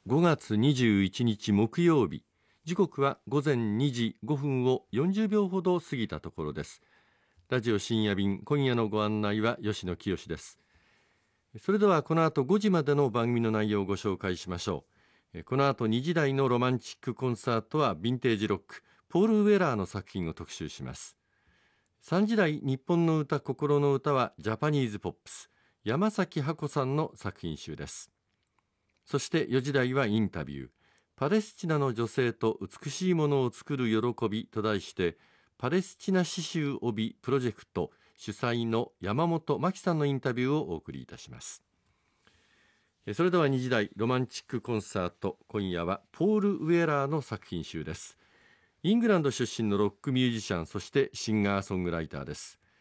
5月21日木曜日、時刻は午前2時5分を40秒ほど過ぎたところです。ラジオ深夜便、今夜のご案内は吉野清です。それではこの後5時までの番組の内容をご紹介しましょう。この後2時台のロマンチックコンサートはヴィンテージロック、ポール・ウェラーの作品を特集します。3時台日本の歌心の歌はジャパニーズポップス、山崎ハコさんの作品集です。そして4時台はインタビュー、パレスチナの女性と美しいものを作る喜びと題してパレスチナ刺繍帯プロジェクト主催の山本真紀さんのインタビューをお送りいたします。それでは2時台ロマンチックコンサート、今夜はポール・ウェラーの作品集です。イングランド出身のロックミュージシャン、そしてシンガーソングライターです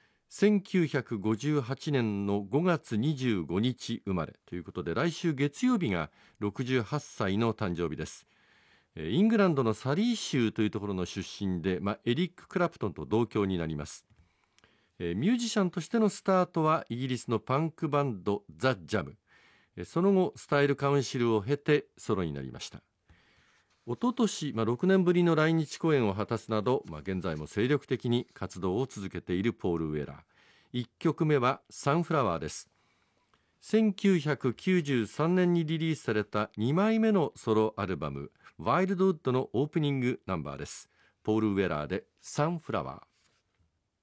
。1958年の5月25日生まれということで、来週月曜日が68歳の誕生日です。イングランドのサリー州というところの出身で、エリック・クラプトンと同郷になります。ミュージシャンとしてのスタートはイギリスのパンクバンドザ・ジャム、その後スタイルカウンシルを経てソロになりました。おととし、6年ぶりの来日公演を果たすなど、現在も精力的に活動を続けているポール・ウェラー。1曲目はサンフラワーです。1993年にリリースされた2枚目のソロアルバムワイルドウッドのオープニングナンバーです。ポール・ウェラーでサンフラワー。